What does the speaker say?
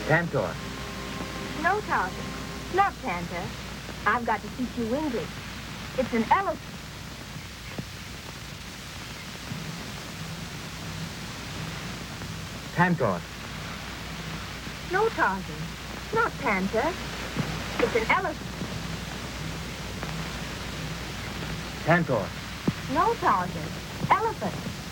Tantor. No, Tarzan. Not Panther. I've got to teach you English. It's an elephant. Tantor. No, Tarzan. Not Panther. It's an elephant. Tantor. No, Tarzan. Elephant.